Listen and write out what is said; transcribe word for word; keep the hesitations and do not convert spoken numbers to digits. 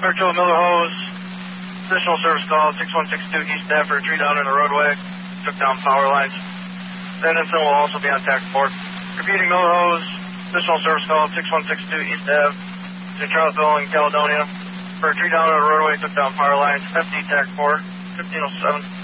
Churchill Miller Hose, additional service call six one six two East Ave for a tree down in the roadway. Took down power lines. Dennison will also be on tac four. Repeating Miller Hose, additional service call six one six two East Ave to Charlottesville and Caledonia for a tree down in the roadway. Took down power lines. F D tac four, fifteen oh seven.